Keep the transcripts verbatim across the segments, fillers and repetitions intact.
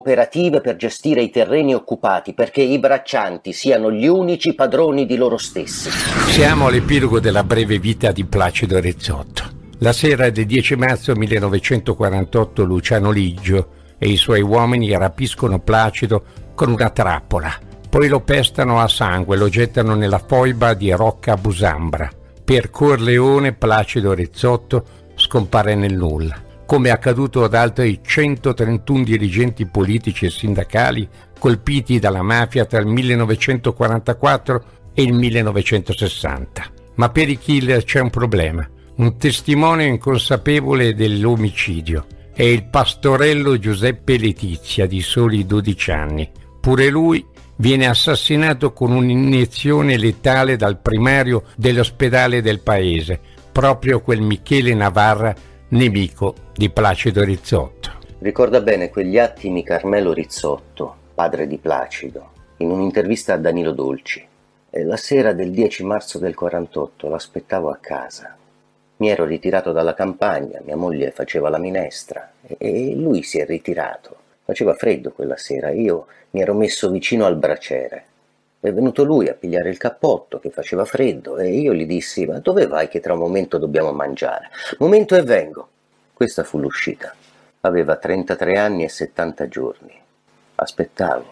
operative per gestire i terreni occupati, perché i braccianti siano gli unici padroni di loro stessi. Siamo all'epilogo della breve vita di Placido Rizzotto. La sera del dieci marzo millenovecentoquarantotto Luciano Liggio e i suoi uomini rapiscono Placido con una trappola. Poi lo pestano a sangue, lo gettano nella foiba di Rocca Busambra. Per Corleone Placido Rizzotto scompare nel nulla, come è accaduto ad altri centotrentuno dirigenti politici e sindacali colpiti dalla mafia tra il millenovecentoquarantaquattro e il millenovecentosessanta. Ma per i killer c'è un problema. Un testimone inconsapevole dell'omicidio è il pastorello Giuseppe Letizia, di soli dodici anni. Pure lui viene assassinato con un'iniezione letale dal primario dell'ospedale del paese, proprio quel Michele Navarra, nemico di Placido Rizzotto. Ricorda bene quegli attimi Carmelo Rizzotto, padre di Placido, in un'intervista a Danilo Dolci. E la sera del dieci marzo del quarantotto l'aspettavo a casa. Mi ero ritirato dalla campagna, mia moglie faceva la minestra e lui si è ritirato. Faceva freddo quella sera, io mi ero messo vicino al braciere. È venuto lui a pigliare il cappotto che faceva freddo e io gli dissi: ma dove vai che tra un momento dobbiamo mangiare? Momento e vengo. Questa fu l'uscita. Aveva trentatré anni e settanta giorni. Aspettavo,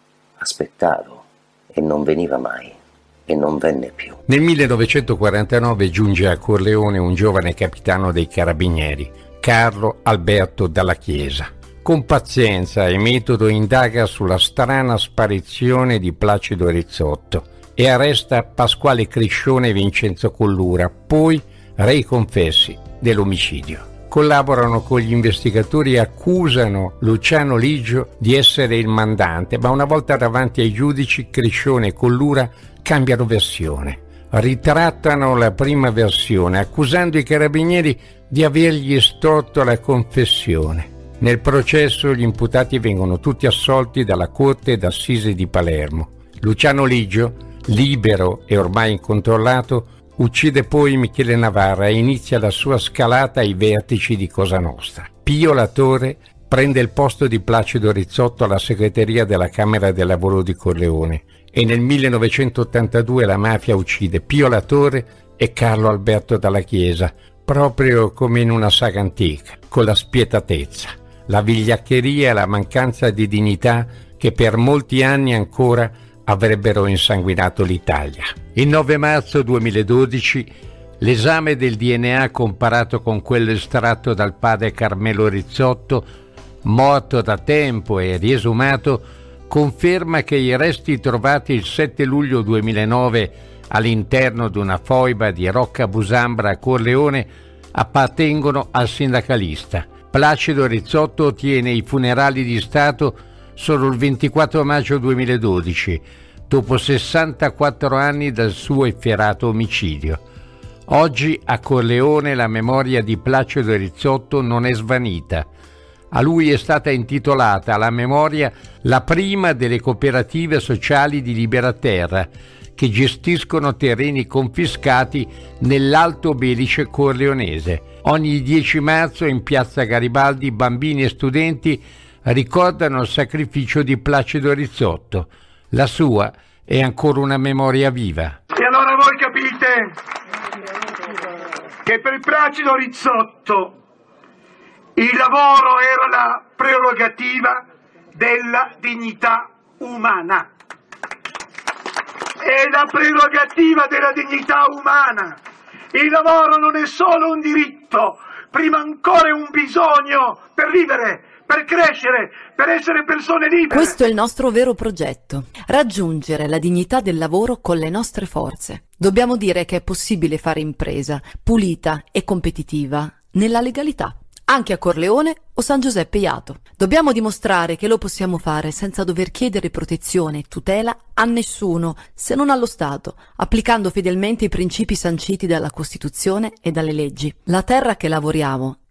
aspettavo e non veniva mai. E non venne più. Nel millenovecentoquarantanove giunge a Corleone un giovane capitano dei Carabinieri, Carlo Alberto Dalla Chiesa. Con pazienza e metodo indaga sulla strana sparizione di Placido Rizzotto e arresta Pasquale Criscione e Vincenzo Collura, poi rei confessi dell'omicidio. Collaborano con gli investigatori e accusano Luciano Liggio di essere il mandante, ma una volta davanti ai giudici Criscione e Collura cambiano versione. Ritrattano la prima versione, accusando i carabinieri di avergli estorto la confessione. Nel processo gli imputati vengono tutti assolti dalla Corte d'Assise di Palermo. Luciano Liggio, libero e ormai incontrollato, uccide poi Michele Navarra e inizia la sua scalata ai vertici di Cosa Nostra. Pio La Torre prende il posto di Placido Rizzotto alla segreteria della Camera del Lavoro di Corleone e nel millenovecentottantadue la mafia uccide Pio La Torre e Carlo Alberto Dalla Chiesa, proprio come in una saga antica, con la spietatezza, la vigliaccheria e la mancanza di dignità che per molti anni ancora avrebbero insanguinato l'Italia. Il nove marzo duemiladodici l'esame del D N A comparato con quello estratto dal padre Carmelo Rizzotto, morto da tempo e riesumato, conferma che i resti trovati il sette luglio duemilanove all'interno di una foiba di Rocca Busambra a Corleone appartengono al sindacalista. Placido Rizzotto ottiene i funerali di Stato solo il ventiquattro maggio duemiladodici, dopo sessantaquattro anni dal suo efferato omicidio. Oggi a Corleone la memoria di Placido Rizzotto non è svanita. A lui è stata intitolata alla memoria la prima delle cooperative sociali di Liberaterra, che gestiscono terreni confiscati nell'Alto Belice corleonese. Ogni dieci marzo in piazza Garibaldi bambini e studenti ricordano il sacrificio di Placido Rizzotto. La sua è ancora una memoria viva. E allora voi capite che per Placido Rizzotto il lavoro era la prerogativa della dignità umana. È la prerogativa della dignità umana. Il lavoro non è solo un diritto, prima ancora è un bisogno per vivere, per crescere, per essere persone libere. Questo è il nostro vero progetto: raggiungere la dignità del lavoro con le nostre forze. Dobbiamo dire che è possibile fare impresa pulita e competitiva nella legalità, anche a Corleone o San Giuseppe Jato. Dobbiamo dimostrare che lo possiamo fare senza dover chiedere protezione e tutela a nessuno, se non allo Stato, applicando fedelmente i principi sanciti dalla Costituzione e dalle leggi. La terra che lavoriamo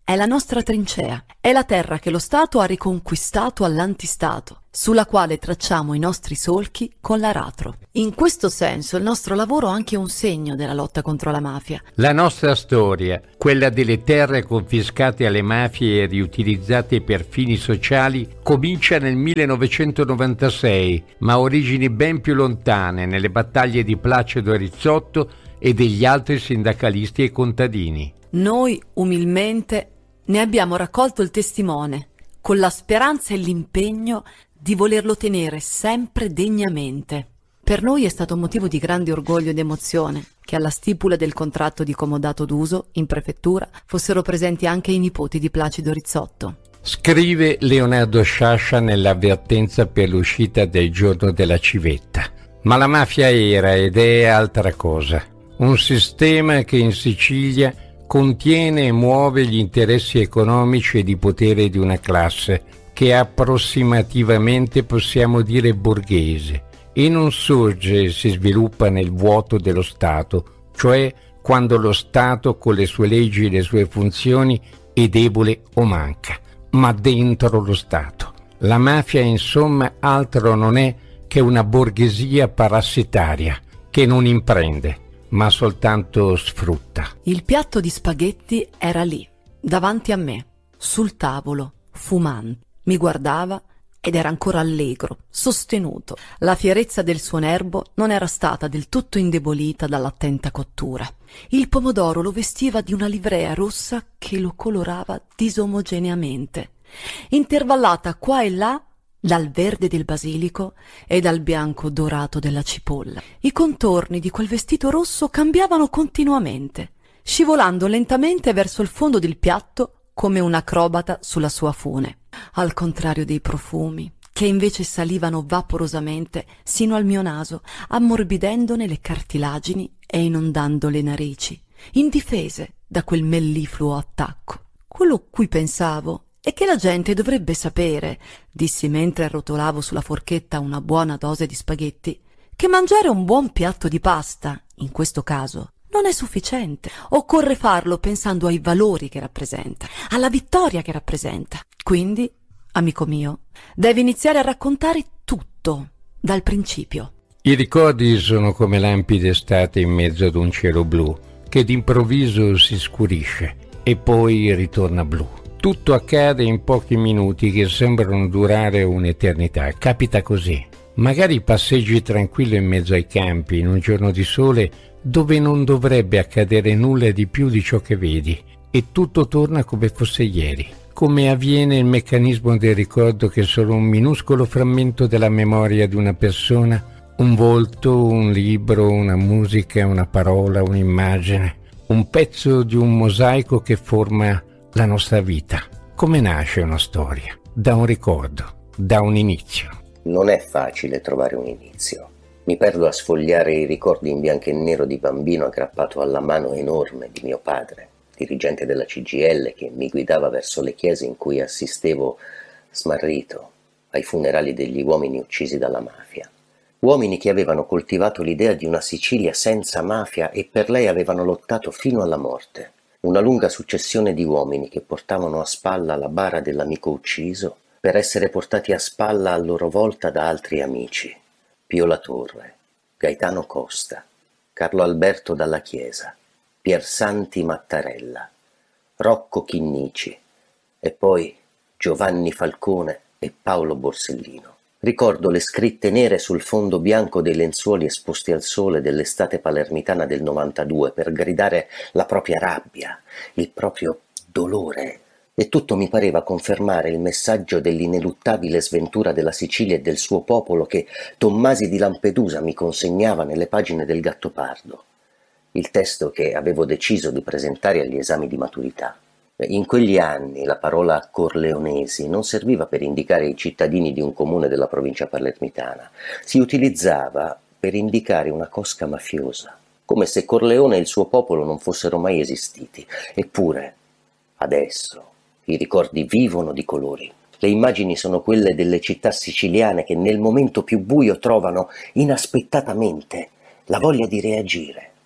è la nostra trincea, è la terra che lo Stato ha riconquistato all'antistato, sulla quale tracciamo i nostri solchi con l'aratro. In questo senso il nostro lavoro è anche un segno della lotta contro la mafia. La nostra storia, quella delle terre confiscate alle mafie e riutilizzate per fini sociali, comincia nel millenovecentonovantasei, ma ha origini ben più lontane nelle battaglie di Placido Rizzotto e degli altri sindacalisti e contadini. Noi, umilmente, ne abbiamo raccolto il testimone, con la speranza e l'impegno di volerlo tenere sempre degnamente. Per noi è stato motivo di grande orgoglio ed emozione che alla stipula del contratto di comodato d'uso in prefettura fossero presenti anche i nipoti di Placido Rizzotto. Scrive Leonardo Sciascia nell'avvertenza per l'uscita del giorno della civetta. Ma la mafia era ed è altra cosa. Un sistema che in Sicilia contiene e muove gli interessi economici e di potere di una classe che approssimativamente possiamo dire borghese e non sorge e si sviluppa nel vuoto dello Stato, cioè quando lo Stato con le sue leggi e le sue funzioni è debole o manca, ma dentro lo Stato. La mafia, insomma, altro non è che una borghesia parassitaria che non imprende, ma soltanto sfrutta. Il piatto di spaghetti era lì, davanti a me, sul tavolo, fumante. Mi guardava ed era ancora allegro, sostenuto. La fierezza del suo nervo non era stata del tutto indebolita dall'attenta cottura. Il pomodoro lo vestiva di una livrea rossa che lo colorava disomogeneamente, intervallata qua e là dal verde del basilico e dal bianco dorato della cipolla. I contorni di quel vestito rosso cambiavano continuamente, scivolando lentamente verso il fondo del piatto come un acrobata sulla sua fune, al contrario dei profumi, che invece salivano vaporosamente sino al mio naso, ammorbidendone le cartilagini e inondando le narici, indifese da quel mellifluo attacco. Quello a cui pensavo e che la gente dovrebbe sapere, dissi mentre arrotolavo sulla forchetta una buona dose di spaghetti, che mangiare un buon piatto di pasta, in questo caso, non è sufficiente. Occorre farlo pensando ai valori che rappresenta, alla vittoria che rappresenta. Quindi, amico mio, devi iniziare a raccontare tutto, dal principio. I ricordi sono come lampi d'estate in mezzo ad un cielo blu, che d'improvviso si scurisce e poi ritorna blu. Tutto accade in pochi minuti che sembrano durare un'eternità. Capita così. Magari passeggi tranquillo in mezzo ai campi in un giorno di sole dove non dovrebbe accadere nulla di più di ciò che vedi e tutto torna come fosse ieri. Come avviene il meccanismo del ricordo che solo un minuscolo frammento della memoria di una persona, un volto, un libro, una musica, una parola, un'immagine, un pezzo di un mosaico che forma la nostra vita. Come nasce una storia? Da un ricordo, da un inizio. Non è facile trovare un inizio. Mi perdo a sfogliare i ricordi in bianco e nero di bambino aggrappato alla mano enorme di mio padre, dirigente della C G I L, che mi guidava verso le chiese in cui assistevo smarrito ai funerali degli uomini uccisi dalla mafia. Uomini che avevano coltivato l'idea di una Sicilia senza mafia e per lei avevano lottato fino alla morte. Una lunga successione di uomini che portavano a spalla la bara dell'amico ucciso per essere portati a spalla a loro volta da altri amici. Pio La Torre, Gaetano Costa, Carlo Alberto Dalla Chiesa, Piersanti Mattarella, Rocco Chinnici e poi Giovanni Falcone e Paolo Borsellino. Ricordo le scritte nere sul fondo bianco dei lenzuoli esposti al sole dell'estate palermitana del novantadue per gridare la propria rabbia, il proprio dolore, e tutto mi pareva confermare il messaggio dell'ineluttabile sventura della Sicilia e del suo popolo che Tommasi di Lampedusa mi consegnava nelle pagine del Gattopardo, il testo che avevo deciso di presentare agli esami di maturità. In quegli anni la parola Corleonesi non serviva per indicare i cittadini di un comune della provincia palermitana, si utilizzava per indicare una cosca mafiosa, come se Corleone e il suo popolo non fossero mai esistiti. Eppure, adesso, i ricordi vivono di colori. Le immagini sono quelle delle città siciliane che nel momento più buio trovano inaspettatamente la voglia di reagire,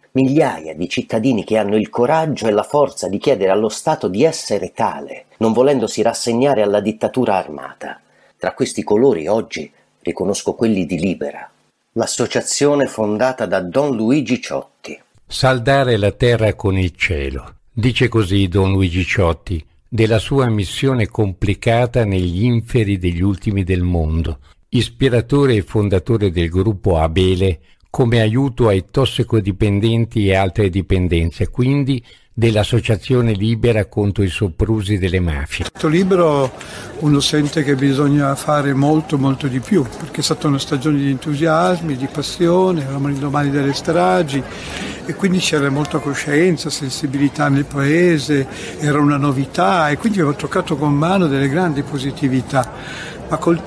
Migliaia di cittadini che hanno il coraggio e la forza di chiedere allo Stato di essere tale, non volendosi rassegnare alla dittatura armata. Tra questi colori oggi riconosco quelli di Libera, l'associazione fondata da Don Luigi Ciotti. Saldare la terra con il cielo. Dice così Don Luigi Ciotti della sua missione complicata negli inferi degli ultimi del mondo, ispiratore e fondatore del gruppo Abele come aiuto ai tossicodipendenti e altre dipendenze, quindi dell'associazione Libera contro i soprusi delle mafie. Questo libro uno sente che bisogna fare molto molto di più, perché è stata una stagione di entusiasmi, di passione, eravamo all'indomani delle stragi e quindi c'era molta coscienza, sensibilità nel paese, era una novità e quindi abbiamo toccato con mano delle grandi positività. Ma col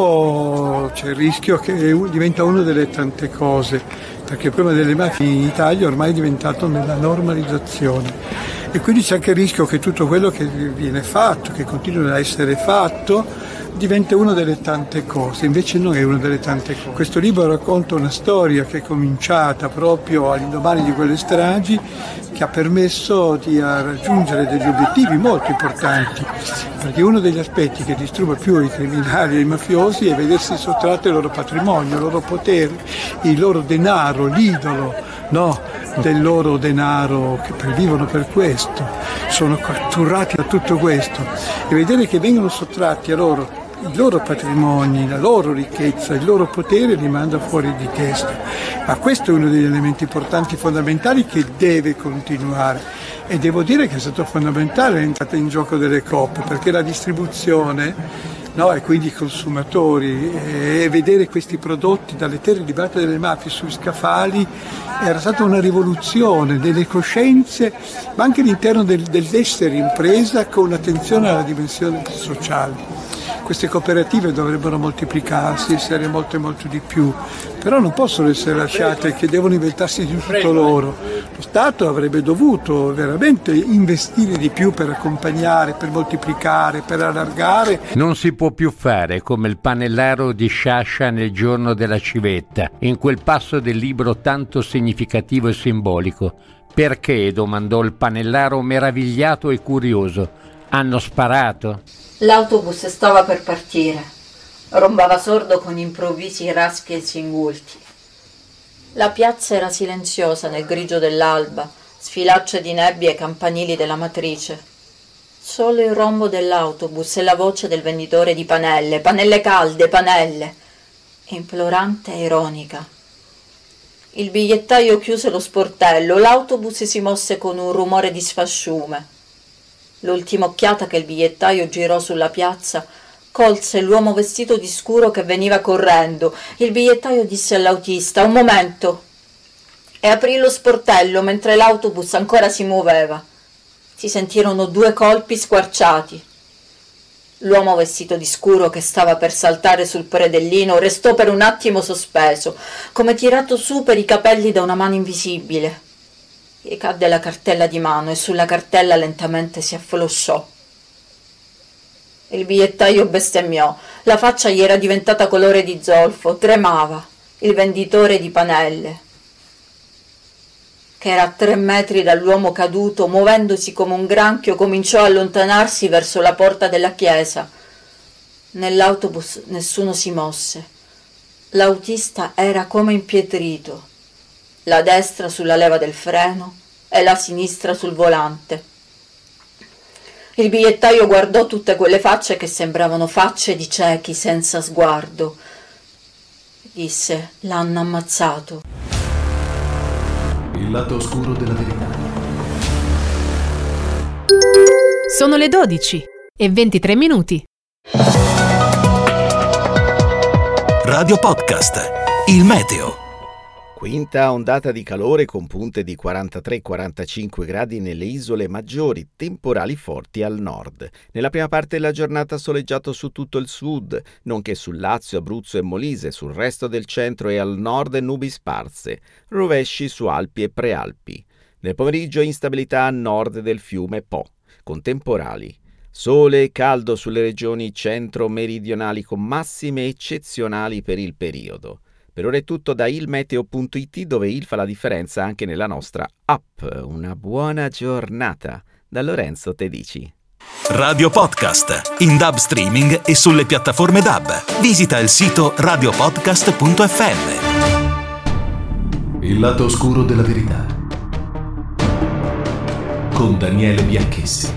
tempo c'è il rischio che diventa una delle tante cose, perché il problema delle mafie in Italia ormai è diventato nella normalizzazione e quindi c'è anche il rischio che tutto quello che viene fatto, che continua a essere fatto, diventa una delle tante cose, invece non è una delle tante cose. Questo libro racconta una storia che è cominciata proprio all'indomani di quelle stragi, che ha permesso di raggiungere degli obiettivi molto importanti, perché uno degli aspetti che disturba più i criminali e i mafiosi è vedersi sottratto il loro patrimonio, il loro potere, il loro denaro, l'idolo, no, del loro denaro, che vivono per questo, sono catturati da tutto questo e vedere che vengono sottratti a loro i loro patrimoni, la loro ricchezza, il loro potere li manda fuori di testa. Ma questo è uno degli elementi importanti, fondamentali, che deve continuare. E devo dire che è stato fondamentale l'entrata in gioco delle coop, perché la distribuzione, no, e quindi i consumatori, e vedere questi prodotti dalle terre liberate delle mafie sui scaffali era stata una rivoluzione delle coscienze, ma anche all'interno del, dell'essere impresa con attenzione alla dimensione sociale. Queste cooperative dovrebbero moltiplicarsi, essere molte molto di più, però non possono essere lasciate che devono inventarsi di tutto loro. Lo Stato avrebbe dovuto veramente investire di più per accompagnare, per moltiplicare, per allargare. Non si può più fare come il panellaro di Sciascia nel giorno della civetta, in quel passo del libro tanto significativo e simbolico. Perché? Domandò il panellaro meravigliato e curioso. Hanno sparato? L'autobus stava per partire. Rombava sordo con improvvisi raschi e singulti. La piazza era silenziosa nel grigio dell'alba, sfilacce di nebbia e campanili della matrice. Solo il rombo dell'autobus e la voce del venditore di panelle, panelle calde, panelle, implorante e ironica. Il bigliettaio chiuse lo sportello, l'autobus si mosse con un rumore di sfasciume. L'ultima occhiata che il bigliettaio girò sulla piazza colse l'uomo vestito di scuro che veniva correndo. Il bigliettaio disse all'autista: «Un momento!» e aprì lo sportello mentre l'autobus ancora si muoveva. Si sentirono due colpi squarciati. L'uomo vestito di scuro, che stava per saltare sul predellino, restò per un attimo sospeso, come tirato su per i capelli da una mano invisibile. Gli cadde la cartella di mano e sulla cartella lentamente si afflosciò. Il bigliettaio bestemmiò, la faccia gli era diventata colore di zolfo, tremava. Il venditore di panelle, che era a tre metri dall'uomo caduto, muovendosi come un granchio, cominciò a allontanarsi verso la porta della chiesa. Nell'autobus nessuno si mosse. L'autista era come impietrito, la destra sulla leva del freno e la sinistra sul volante. Il bigliettaio guardò tutte quelle facce che sembravano facce di ciechi senza sguardo. Disse: «L'hanno ammazzato». Il lato oscuro della verità. Sono le dodici e ventitré minuti. Radio Podcast. Il meteo. Quinta ondata di calore con punte di quarantatré quarantacinque gradi nelle isole maggiori, temporali forti al nord. Nella prima parte della giornata soleggiato su tutto il sud, nonché sul Lazio, Abruzzo e Molise, sul resto del centro e al nord nubi sparse, rovesci su Alpi e Prealpi. Nel pomeriggio instabilità a nord del fiume Po, con temporali. Sole e caldo sulle regioni centro-meridionali con massime eccezionali per il periodo. Per ora è tutto da ilmeteo punto it, dove il fa la differenza anche nella nostra app. Una buona giornata da Lorenzo Tedici. Radio Podcast, in D A B streaming e sulle piattaforme D A B. Visita il sito radio podcast punto effe emme. Il lato oscuro della verità con Daniele Bianchessi.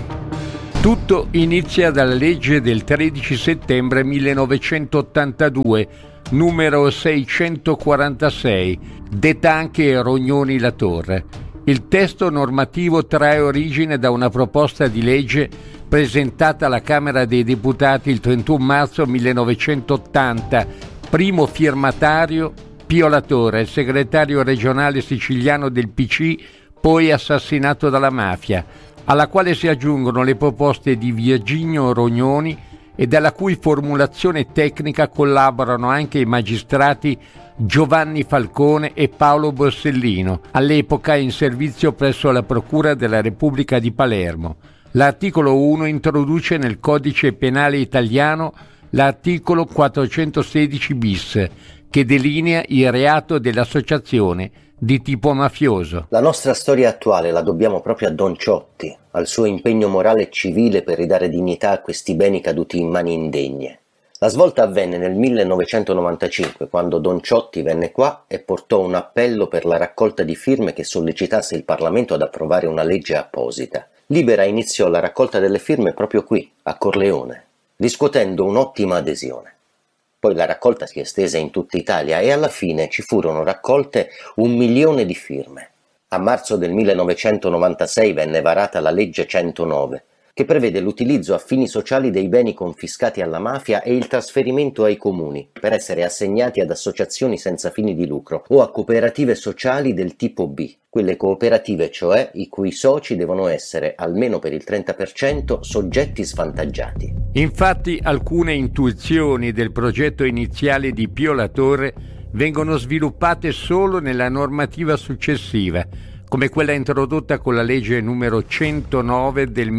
Tutto inizia dalla legge del tredici settembre millenovecentottantadue, numero seicentoquarantasei, detta anche Rognoni-La Torre. Il testo normativo trae origine da una proposta di legge presentata alla Camera dei Deputati il trentuno marzo millenovecentottanta, primo firmatario Pio La Torre, il segretario regionale siciliano del P C, poi assassinato dalla mafia, alla quale si aggiungono le proposte di Virginio Rognoni e dalla cui formulazione tecnica collaborano anche i magistrati Giovanni Falcone e Paolo Borsellino, all'epoca in servizio presso la Procura della Repubblica di Palermo. L'articolo uno introduce nel Codice Penale italiano l'articolo quattrocentosedici bis, che delinea il reato dell'associazione di tipo mafioso. La nostra storia attuale la dobbiamo proprio a Don Ciotti, al suo impegno morale e civile per ridare dignità a questi beni caduti in mani indegne. La svolta avvenne nel millenovecentonovantacinque, quando Don Ciotti venne qua e portò un appello per la raccolta di firme che sollecitasse il Parlamento ad approvare una legge apposita. Libera iniziò la raccolta delle firme proprio qui, a Corleone, riscuotendo un'ottima adesione. Poi la raccolta si estese in tutta Italia e alla fine ci furono raccolte un milione di firme. A marzo del millenovecentonovantasei venne varata la legge centonove, che prevede l'utilizzo a fini sociali dei beni confiscati alla mafia e il trasferimento ai comuni per essere assegnati ad associazioni senza fini di lucro o a cooperative sociali del tipo B, quelle cooperative cioè i cui soci devono essere, almeno per il trenta per cento, soggetti svantaggiati. Infatti alcune intuizioni del progetto iniziale di Pio La Torre vengono sviluppate solo nella normativa successiva, come quella introdotta con la legge numero centonove del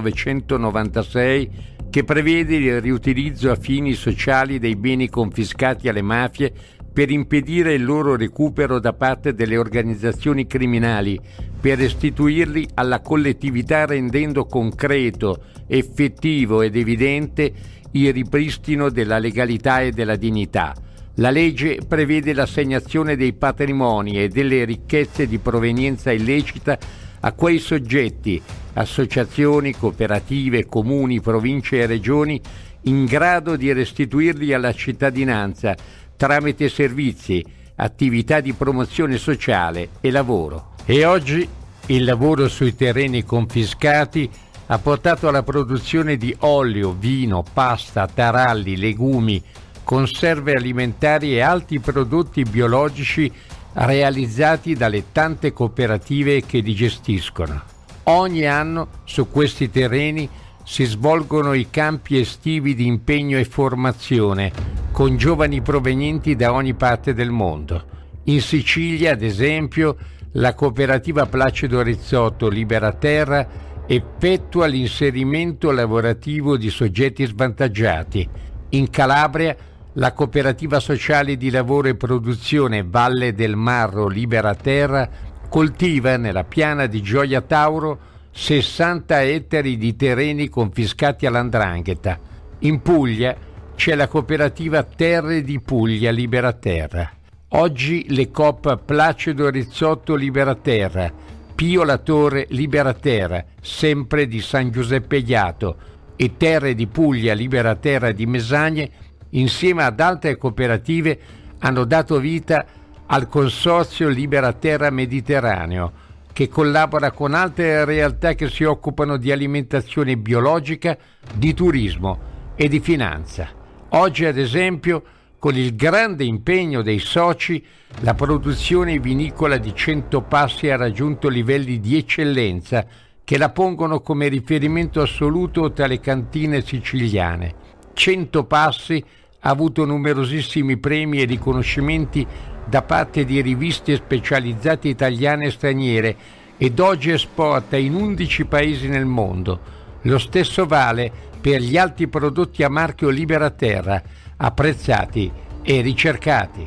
millenovecentonovantasei, che prevede il riutilizzo a fini sociali dei beni confiscati alle mafie per impedire il loro recupero da parte delle organizzazioni criminali, per restituirli alla collettività rendendo concreto, effettivo ed evidente il ripristino della legalità e della dignità. La legge prevede l'assegnazione dei patrimoni e delle ricchezze di provenienza illecita a quei soggetti, associazioni, cooperative, comuni, province e regioni in grado di restituirli alla cittadinanza tramite servizi, attività di promozione sociale e lavoro. E oggi il lavoro sui terreni confiscati ha portato alla produzione di olio, vino, pasta, taralli, legumi, conserve alimentari e altri prodotti biologici realizzati dalle tante cooperative che li gestiscono. Ogni anno su questi terreni si svolgono i campi estivi di impegno e formazione con giovani provenienti da ogni parte del mondo. In Sicilia, ad esempio, la cooperativa Placido Rizzotto Libera Terra effettua l'inserimento lavorativo di soggetti svantaggiati. In Calabria, la cooperativa sociale di lavoro e produzione Valle del Marro Libera Terra coltiva nella piana di Gioia Tauro sessanta ettari di terreni confiscati all'Andrangheta. In Puglia c'è la cooperativa Terre di Puglia Libera Terra. Oggi le coop Placido Rizzotto Libera Terra, Pio La Torre Libera Terra, sempre di San Giuseppe Iato, e Terre di Puglia Libera Terra di Mesagne, insieme ad altre cooperative, hanno dato vita al Consorzio Libera Terra Mediterraneo, che collabora con altre realtà che si occupano di alimentazione biologica, di turismo e di finanza. Oggi, ad esempio, con il grande impegno dei soci, la produzione vinicola di Centopassi ha raggiunto livelli di eccellenza che la pongono come riferimento assoluto tra le cantine siciliane. Centopassi ha avuto numerosissimi premi e riconoscimenti da parte di riviste specializzate italiane e straniere ed oggi esporta in undici paesi nel mondo. Lo stesso vale per gli altri prodotti a marchio Libera Terra, apprezzati e ricercati.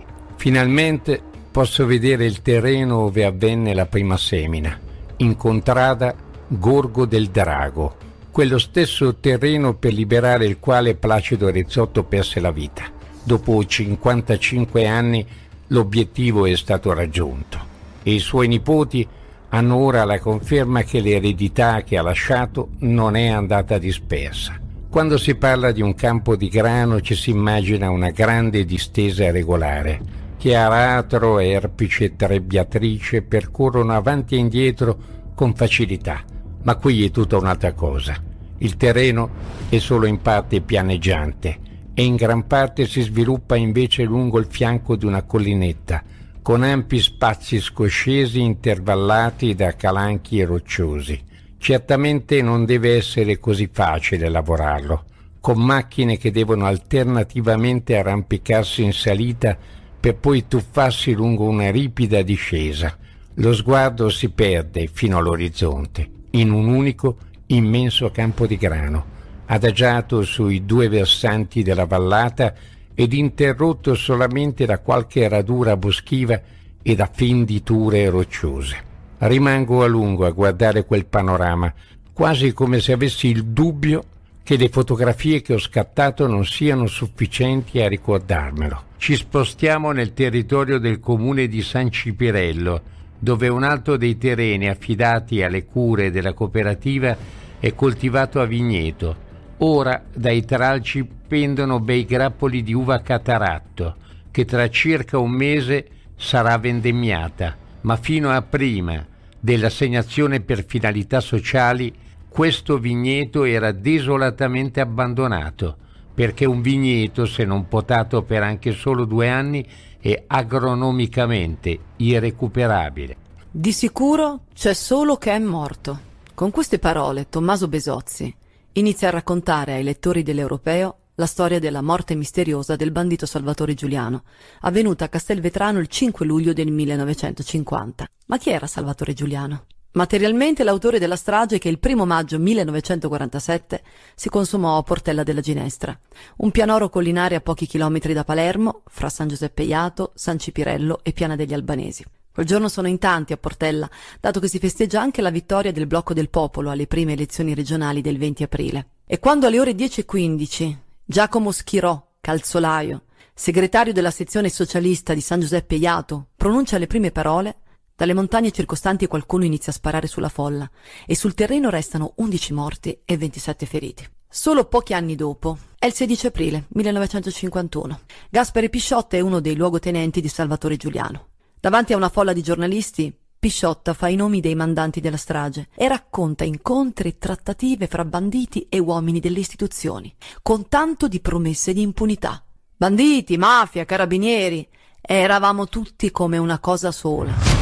Finalmente posso vedere il terreno dove avvenne la prima semina, in contrada Gorgo del Drago, quello stesso terreno per liberare il quale Placido Rizzotto perse la vita. Dopo cinquantacinque anni l'obiettivo è stato raggiunto e i suoi nipoti hanno ora la conferma che l'eredità che ha lasciato non è andata dispersa. Quando si parla di un campo di grano ci si immagina una grande distesa regolare, che aratro, erpice e trebbiatrice percorrono avanti e indietro con facilità. Ma qui è tutta un'altra cosa. Il terreno è solo in parte pianeggiante e in gran parte si sviluppa invece lungo il fianco di una collinetta, con ampi spazi scoscesi intervallati da calanchi rocciosi. Certamente non deve essere così facile lavorarlo, con macchine che devono alternativamente arrampicarsi in salita per poi tuffarsi lungo una ripida discesa. Lo sguardo si perde fino all'orizzonte, in un unico immenso campo di grano, adagiato sui due versanti della vallata ed interrotto solamente da qualche radura boschiva e da fenditure rocciose. Rimango a lungo a guardare quel panorama, quasi come se avessi il dubbio che le fotografie che ho scattato non siano sufficienti a ricordarmelo. Ci spostiamo nel territorio del comune di San Cipirello, dove un altro dei terreni affidati alle cure della cooperativa è coltivato a vigneto. Ora dai tralci pendono bei grappoli di uva Cataratto, che tra circa un mese sarà vendemmiata, ma fino a prima dell'assegnazione per finalità sociali questo vigneto era desolatamente abbandonato, perché un vigneto, se non potato per anche solo due anni, è agronomicamente irrecuperabile. Di sicuro c'è solo che è morto. Con queste parole Tommaso Besozzi inizia a raccontare ai lettori dell'Europeo la storia della morte misteriosa del bandito Salvatore Giuliano, avvenuta a Castelvetrano il cinque luglio del millenovecentocinquanta. Ma chi era Salvatore Giuliano? Materialmente l'autore della strage che il primo maggio millenovecentoquarantasette si consumò a Portella della Ginestra, un pianoro collinare a pochi chilometri da Palermo, fra San Giuseppe Jato, San Cipirello e Piana degli Albanesi. Quel giorno sono in tanti a Portella, dato che si festeggia anche la vittoria del Blocco del Popolo alle prime elezioni regionali del venti aprile. E quando alle ore dieci e quindici Giacomo Schirò, calzolaio, segretario della sezione socialista di San Giuseppe Jato, pronuncia le prime parole, dalle montagne circostanti qualcuno inizia a sparare sulla folla e sul terreno restano undici morti e ventisette feriti. Solo pochi anni dopo, è il sedici aprile millenovecentocinquantuno, Gaspare Pisciotta è uno dei luogotenenti di Salvatore Giuliano. Davanti a una folla di giornalisti, Pisciotta fa i nomi dei mandanti della strage e racconta incontri e trattative fra banditi e uomini delle istituzioni, con tanto di promesse di impunità. Banditi, mafia, carabinieri, eravamo tutti come una cosa sola.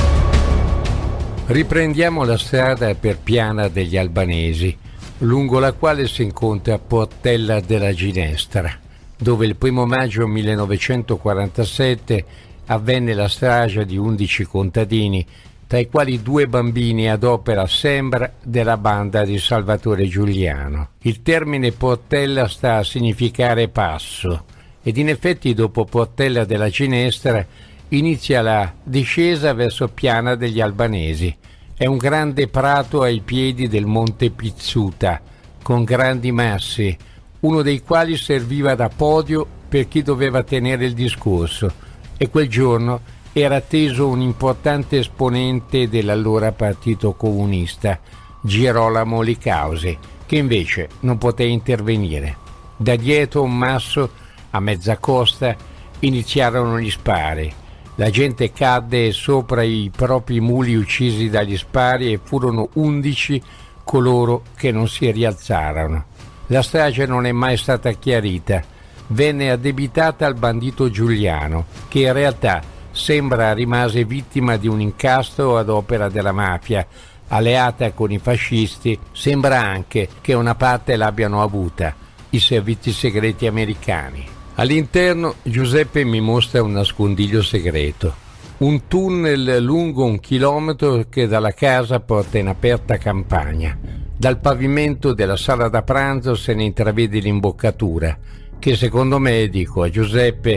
Riprendiamo la strada per Piana degli Albanesi, lungo la quale si incontra Portella della Ginestra, dove il primo maggio millenovecentoquarantasette avvenne la strage di undici contadini, tra i quali due bambini ad opera sembra della banda di Salvatore Giuliano. Il termine Portella sta a significare passo, ed in effetti dopo Portella della Ginestra inizia la discesa verso Piana degli Albanesi. È un grande prato ai piedi del Monte Pizzuta, con grandi massi, uno dei quali serviva da podio per chi doveva tenere il discorso, e quel giorno era atteso un importante esponente dell'allora Partito Comunista, Girolamo Licausi, che invece non poté intervenire. Da dietro un masso, a mezza costa, iniziarono gli spari. La gente cadde sopra i propri muli uccisi dagli spari e furono undici coloro che non si rialzarono. La strage non è mai stata chiarita. Venne addebitata al bandito Giuliano, che in realtà sembra rimase vittima di un incastro ad opera della mafia, alleata con i fascisti. Sembra anche che una parte l'abbiano avuta i servizi segreti americani. All'interno Giuseppe mi mostra un nascondiglio segreto, un tunnel lungo un chilometro che dalla casa porta in aperta campagna. Dal pavimento della sala da pranzo se ne intravede l'imboccatura, che secondo me, dico a Giuseppe,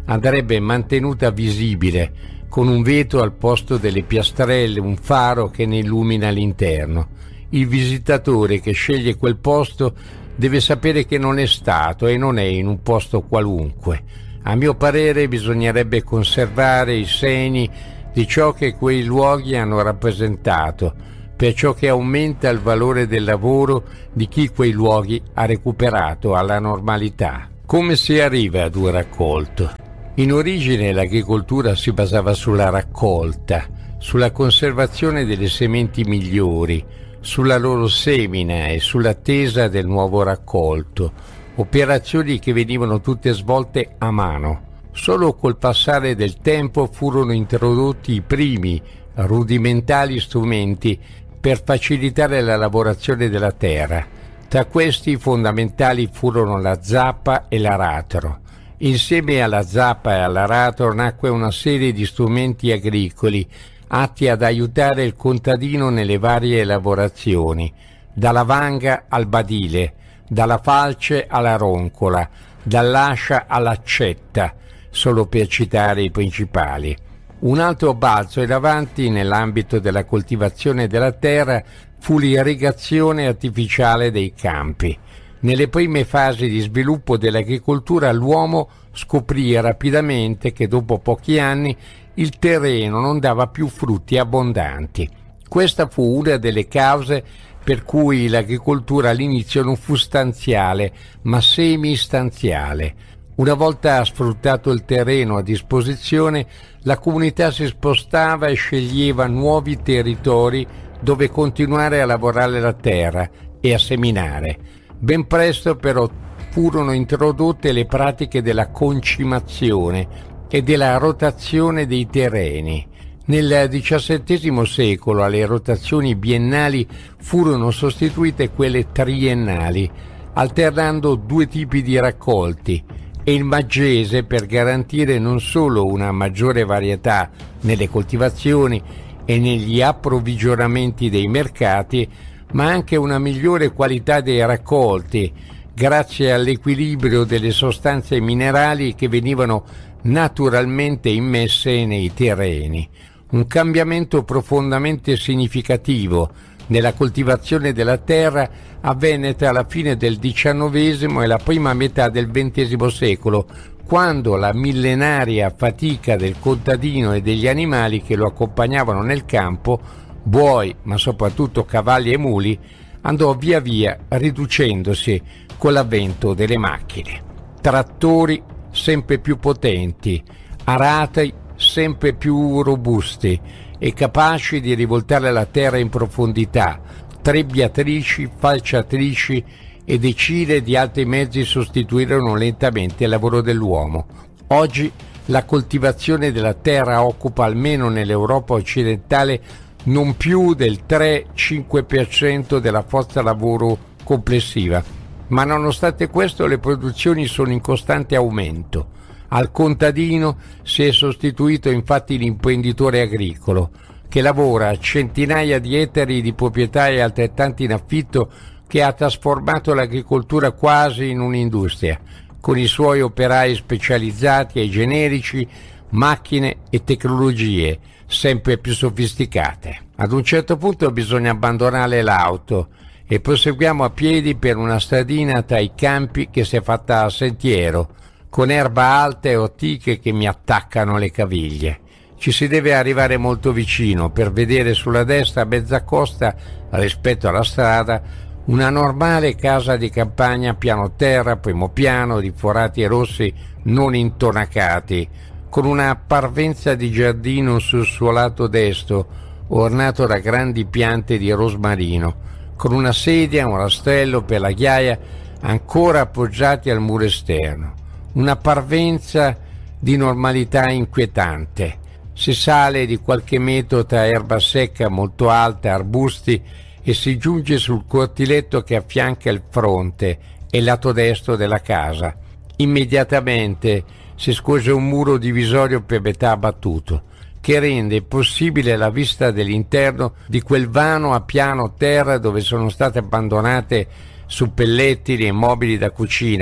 andrebbe mantenuta visibile, con un vetro al posto delle piastrelle, un faro che ne illumina l'interno. Il visitatore che sceglie quel posto deve sapere che non è stato e non è in un posto qualunque. A mio parere bisognerebbe conservare i segni di ciò che quei luoghi hanno rappresentato, per ciò che aumenta il valore del lavoro di chi quei luoghi ha recuperato alla normalità. Come si arriva ad un raccolto? In origine l'agricoltura si basava sulla raccolta, sulla conservazione delle sementi migliori, sulla loro semina e sull'attesa del nuovo raccolto, operazioni che venivano tutte svolte a mano. Solo col passare del tempo furono introdotti i primi rudimentali strumenti per facilitare la lavorazione della terra. Tra questi fondamentali furono la zappa e l'aratro. Insieme alla zappa e all'aratro nacque una serie di strumenti agricoli atti ad aiutare il contadino nelle varie lavorazioni, dalla vanga al badile, dalla falce alla roncola, dall'ascia all'accetta, solo per citare i principali. Un altro balzo in avanti nell'ambito della coltivazione della terra fu l'irrigazione artificiale dei campi. Nelle prime fasi di sviluppo dell'agricoltura l'uomo scoprì rapidamente che dopo pochi anni il terreno non dava più frutti abbondanti. Questa fu una delle cause per cui l'agricoltura all'inizio non fu stanziale, ma semi-stanziale. Una volta sfruttato il terreno a disposizione, la comunità si spostava e sceglieva nuovi territori dove continuare a lavorare la terra e a seminare. Ben presto però furono introdotte le pratiche della concimazione e della rotazione dei terreni. Nel diciassettesimo secolo alle rotazioni biennali furono sostituite quelle triennali, alternando due tipi di raccolti, e il maggese per garantire non solo una maggiore varietà nelle coltivazioni e negli approvvigionamenti dei mercati, ma anche una migliore qualità dei raccolti, grazie all'equilibrio delle sostanze minerali che venivano naturalmente immesse nei terreni. Un cambiamento profondamente significativo nella coltivazione della terra avvenne tra la fine del diciannovesimo e la prima metà del ventesimo secolo, quando la millenaria fatica del contadino e degli animali che lo accompagnavano nel campo, buoi ma soprattutto cavalli e muli, andò via via riducendosi con l'avvento delle macchine. Trattori sempre più potenti, arati sempre più robusti e capaci di rivoltare la terra in profondità, trebbiatrici, falciatrici e decine di altri mezzi sostituirono lentamente il lavoro dell'uomo. Oggi la coltivazione della terra occupa, almeno nell'Europa occidentale, non più del tre cinque per cento della forza lavoro complessiva, ma nonostante questo le produzioni sono in costante aumento. Al contadino si è sostituito infatti l'imprenditore agricolo, che lavora a centinaia di ettari di proprietà e altrettanti in affitto, che ha trasformato l'agricoltura quasi in un'industria, con i suoi operai specializzati e generici, macchine e tecnologie sempre più sofisticate. Ad un certo punto bisogna abbandonare l'auto e proseguiamo a piedi per una stradina tra i campi che si è fatta a sentiero, con erba alta e ortiche che mi attaccano le caviglie. Ci si deve arrivare molto vicino per vedere sulla destra a mezza costa, rispetto alla strada, una normale casa di campagna piano terra, primo piano, di forati rossi non intonacati, con una parvenza di giardino sul suo lato destro, ornato da grandi piante di rosmarino, con una sedia, un rastrello per la ghiaia ancora appoggiati al muro esterno. Una parvenza di normalità inquietante. Si sale di qualche metro tra erba secca molto alta, arbusti, e si giunge sul cortiletto che affianca il fronte e il lato destro della casa. Immediatamente si scorge un muro divisorio per metà abbattuto, che rende possibile la vista dell'interno di quel vano a piano terra dove sono state abbandonate suppellettili e mobili da cucina,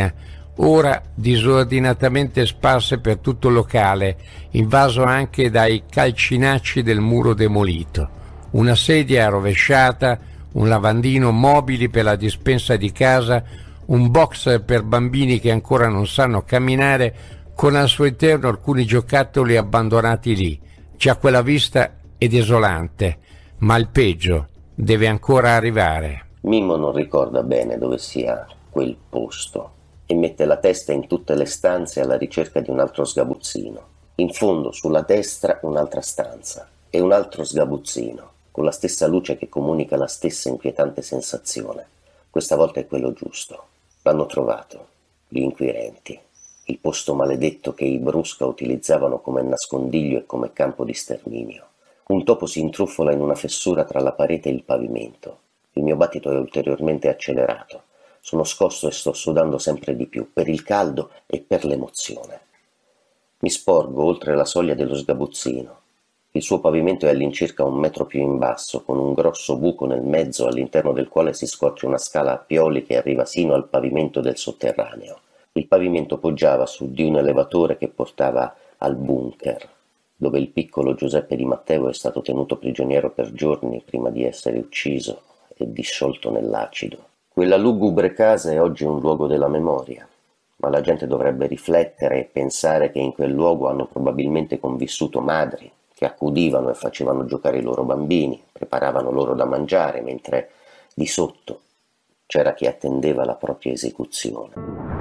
ora disordinatamente sparse per tutto il locale, invaso anche dai calcinacci del muro demolito. Una sedia rovesciata, un lavandino, mobili per la dispensa di casa, un box per bambini che ancora non sanno camminare, con al suo interno alcuni giocattoli abbandonati lì. Già quella vista è desolante, ma il peggio deve ancora arrivare. Mimmo non ricorda bene dove sia quel posto e mette la testa in tutte le stanze alla ricerca di un altro sgabuzzino. In fondo, sulla destra, un'altra stanza e un altro sgabuzzino, con la stessa luce che comunica la stessa inquietante sensazione. Questa volta è quello giusto. L'hanno trovato, gli inquirenti. Il posto maledetto che i Brusca utilizzavano come nascondiglio e come campo di sterminio. Un topo si intrufola in una fessura tra la parete e il pavimento. Il mio battito è ulteriormente accelerato. Sono scosso e sto sudando sempre di più, per il caldo e per l'emozione. Mi sporgo oltre la soglia dello sgabuzzino. Il suo pavimento è all'incirca un metro più in basso, con un grosso buco nel mezzo all'interno del quale si scorge una scala a pioli che arriva sino al pavimento del sotterraneo. Il pavimento poggiava su di un elevatore che portava al bunker, dove il piccolo Giuseppe Di Matteo è stato tenuto prigioniero per giorni prima di essere ucciso e disciolto nell'acido. Quella lugubre casa è oggi un luogo della memoria, ma la gente dovrebbe riflettere e pensare che in quel luogo hanno probabilmente convissuto madri che accudivano e facevano giocare i loro bambini, preparavano loro da mangiare, mentre di sotto c'era chi attendeva la propria esecuzione.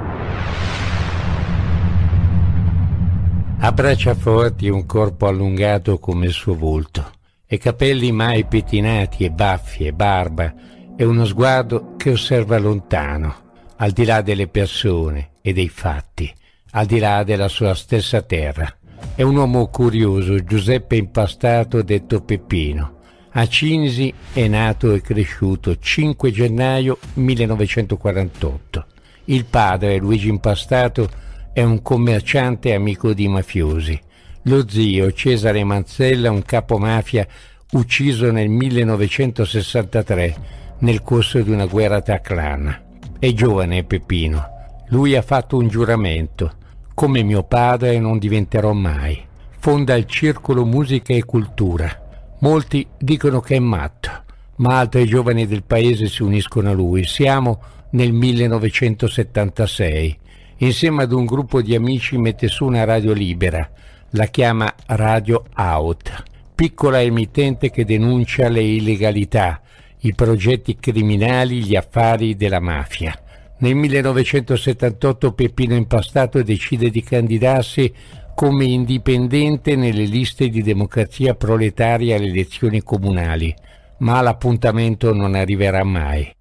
Ha braccia forti e un corpo allungato come il suo volto, e capelli mai pettinati e baffi e barba, e uno sguardo che osserva lontano, al di là delle persone e dei fatti, al di là della sua stessa terra. È un uomo curioso, Giuseppe Impastato, detto Peppino. A Cinisi è nato e cresciuto cinque gennaio millenovecentoquarantotto. Il padre, Luigi Impastato, è un commerciante amico di mafiosi. Lo zio, Cesare Manzella, un capo mafia ucciso nel millenovecentosessantatré nel corso di una guerra tra clan. È giovane Peppino. Lui ha fatto un giuramento: come mio padre non diventerò mai. Fonda il Circolo Musica e Cultura. Molti dicono che è matto, ma altri giovani del paese si uniscono a lui. Siamo nel millenovecentosettantasei. Insieme ad un gruppo di amici mette su una radio libera, la chiama Radio Out, piccola emittente che denuncia le illegalità, i progetti criminali, gli affari della mafia. Nel millenovecentosettantotto Peppino Impastato decide di candidarsi come indipendente nelle liste di Democrazia Proletaria alle elezioni comunali, ma l'appuntamento non arriverà mai.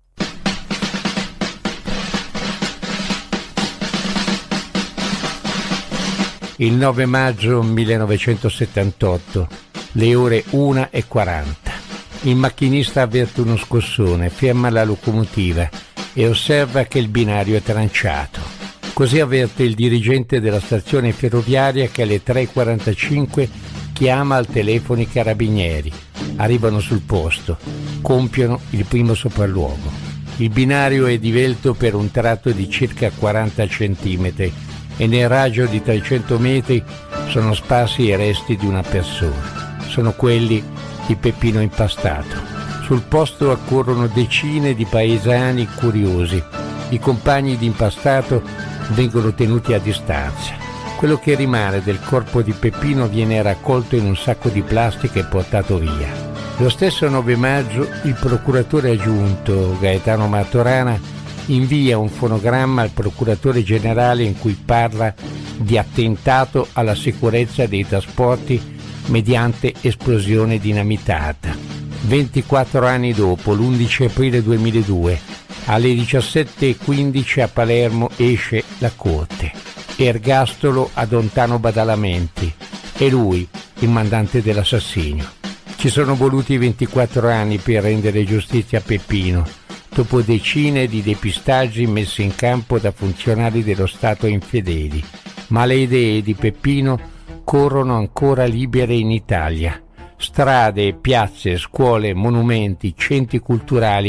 Il nove maggio millenovecentosettantotto, le ore una e quaranta. Il macchinista avverte uno scossone, ferma la locomotiva e osserva che il binario è tranciato. Così avverte il dirigente della stazione ferroviaria che alle tre e quarantacinque chiama al telefono i carabinieri. Arrivano sul posto, compiono il primo sopralluogo. Il binario è divelto per un tratto di circa quaranta centimetri e nel raggio di trecento metri sono sparsi i resti di una persona. Sono quelli di Peppino Impastato. Sul posto accorrono decine di paesani curiosi. I compagni di Impastato vengono tenuti a distanza. Quello che rimane del corpo di Peppino viene raccolto in un sacco di plastica e portato via. Lo stesso nove maggio il procuratore aggiunto Gaetano Martorana invia un fonogramma al procuratore generale in cui parla di attentato alla sicurezza dei trasporti mediante esplosione dinamitata. ventiquattro anni dopo, l'undici aprile duemiladue, alle diciassette e quindici a Palermo esce La Corte. Ergastolo ad Ontano Badalamenti. È lui il mandante dell'assassinio. Ci sono voluti ventiquattro anni per rendere giustizia a Peppino, dopo decine di depistaggi messi in campo da funzionari dello Stato infedeli. Ma le idee di Peppino corrono ancora libere in Italia. Strade, piazze, scuole, monumenti, centri culturali,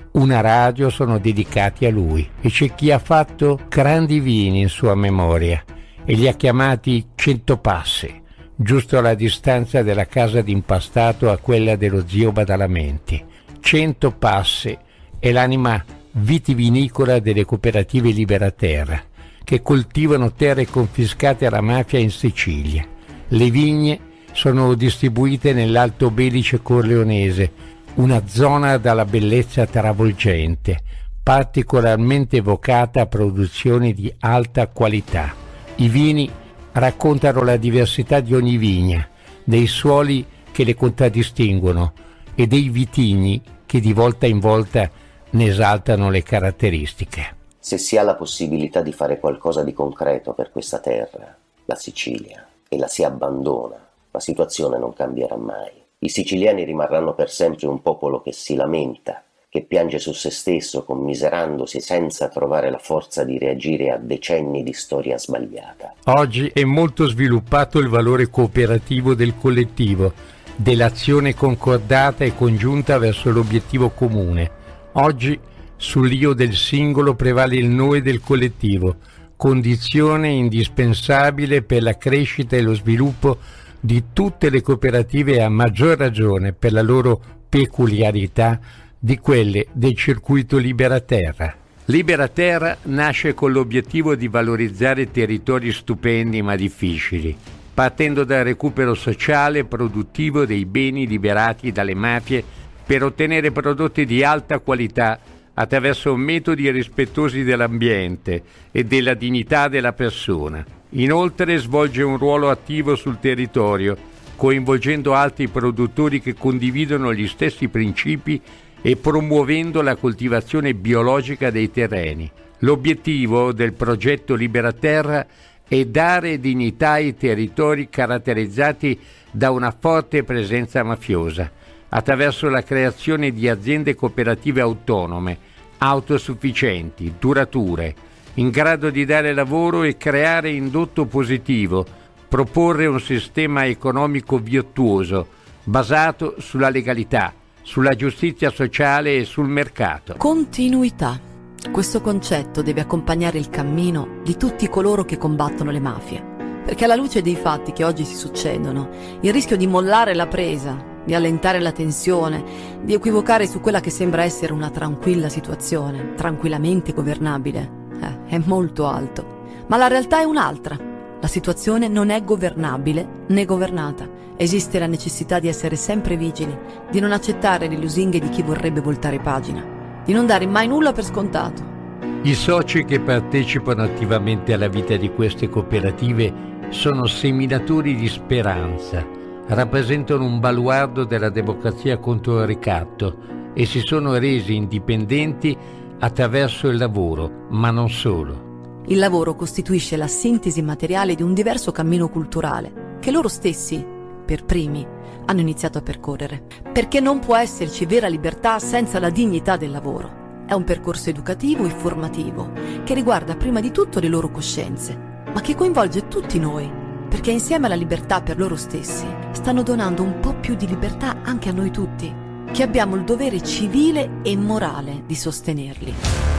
una radio sono dedicati a lui, e c'è chi ha fatto grandi vini in sua memoria e li ha chiamati Cento Passi, giusto alla distanza della casa d'impastato a quella dello zio Badalamenti. Cento Passi è l'anima vitivinicola delle cooperative Liberaterra, che coltivano terre confiscate alla mafia in Sicilia. Le vigne sono distribuite nell'Alto Belice corleonese, una zona dalla bellezza travolgente, particolarmente evocata a produzioni di alta qualità. I vini raccontano la diversità di ogni vigna, dei suoli che le contraddistinguono e dei vitigni che di volta in volta ne esaltano le caratteristiche. Se si ha la possibilità di fare qualcosa di concreto per questa terra, la Sicilia, e la si abbandona, la situazione non cambierà mai. I siciliani rimarranno per sempre un popolo che si lamenta, che piange su se stesso, commiserandosi senza trovare la forza di reagire a decenni di storia sbagliata. Oggi è molto sviluppato il valore cooperativo del collettivo, dell'azione concordata e congiunta verso l'obiettivo comune. Oggi sull'io del singolo prevale il noi del collettivo, condizione indispensabile per la crescita e lo sviluppo di tutte le cooperative e a maggior ragione per la loro peculiarità di quelle del circuito Liberaterra. Liberaterra nasce con l'obiettivo di valorizzare territori stupendi ma difficili, partendo dal recupero sociale e produttivo dei beni liberati dalle mafie per ottenere prodotti di alta qualità attraverso metodi rispettosi dell'ambiente e della dignità della persona. Inoltre svolge un ruolo attivo sul territorio, coinvolgendo altri produttori che condividono gli stessi principi e promuovendo la coltivazione biologica dei terreni. L'obiettivo del progetto Liberaterra è dare dignità ai territori caratterizzati da una forte presenza mafiosa, attraverso la creazione di aziende cooperative autonome, autosufficienti, durature, in grado di dare lavoro e creare indotto positivo, proporre un sistema economico virtuoso, basato sulla legalità, sulla giustizia sociale e sul mercato. Continuità. Questo concetto deve accompagnare il cammino di tutti coloro che combattono le mafie, perché alla luce dei fatti che oggi si succedono, il rischio di mollare la presa, di allentare la tensione, di equivocare su quella che sembra essere una tranquilla situazione, tranquillamente governabile, eh, è molto alto. Ma la realtà è un'altra. La situazione non è governabile né governata. Esiste la necessità di essere sempre vigili, di non accettare le lusinghe di chi vorrebbe voltare pagina, di non dare mai nulla per scontato. I soci che partecipano attivamente alla vita di queste cooperative sono seminatori di speranza, rappresentano un baluardo della democrazia contro il ricatto e si sono resi indipendenti attraverso il lavoro, ma non solo. Il lavoro costituisce la sintesi materiale di un diverso cammino culturale che loro stessi, per primi, hanno iniziato a percorrere. Perché non può esserci vera libertà senza la dignità del lavoro. È un percorso educativo e formativo che riguarda prima di tutto le loro coscienze, ma che coinvolge tutti noi, perché insieme alla libertà per loro stessi stanno donando un po' più di libertà anche a noi tutti, che abbiamo il dovere civile e morale di sostenerli.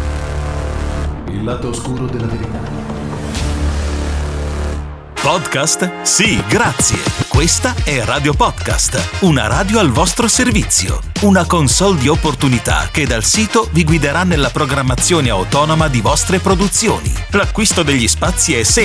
Il lato oscuro della verità. Podcast? Sì, grazie. Questa è Radio Podcast, una radio al vostro servizio, una console di opportunità che dal sito vi guiderà nella programmazione autonoma di vostre produzioni. L'acquisto degli spazi è semplice.